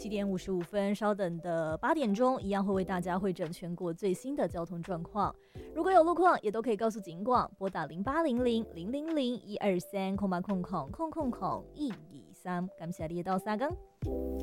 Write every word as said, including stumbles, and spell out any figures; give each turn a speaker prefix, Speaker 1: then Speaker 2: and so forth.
Speaker 1: 七点五十五分，稍等的八点钟，一样会为大家汇整全国最新的交通状况。如果有路况，也都可以告诉警广，拨打零八零零零零零一二三空八空空空空空一二三，感谢你的到三更。